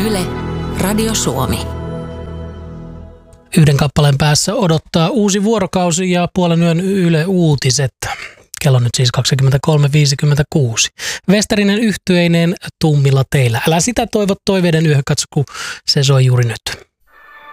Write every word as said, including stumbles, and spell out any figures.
Yle, Radio Suomi. Yhden kappaleen päässä odottaa uusi vuorokausi ja puolen yön Yle Uutiset. Kello on nyt siis kaksikymmentäkolme viisikymmentäkuusi. Vesterinen yhtyeineen Tummilla teillä. Älä sitä toivo toiveiden yöhön, katso kun se soi juuri nyt.